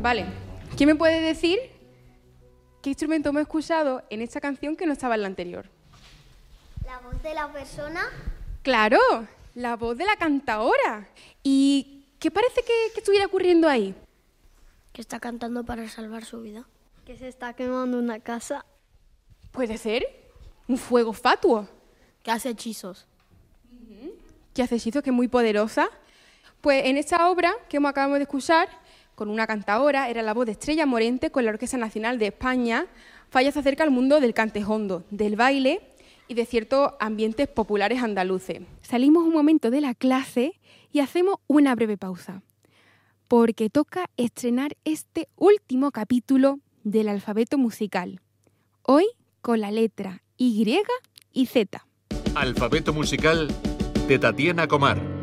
Vale. ¿Quién me puede decir qué instrumento hemos escuchado en esta canción que no estaba en la anterior? La voz de la persona. ¡Claro! La voz de la cantaora. ¿Y qué parece que estuviera ocurriendo ahí? Que está cantando para salvar su vida. Que se está quemando una casa. ¿Puede ser? ¿Un fuego fatuo? Que hace hechizos. Que hace hechizos, que es muy poderosa. Pues en esta obra que acabamos de escuchar, con una cantaora, era la voz de Estrella Morente con la Orquesta Nacional de España, fallece acerca al mundo del cantejondo, del baile y de ciertos ambientes populares andaluces. Salimos un momento de la clase y hacemos una breve pausa, porque toca estrenar este último capítulo del alfabeto musical, hoy con la letra Y y Z. Alfabeto musical de Tatiana Comar.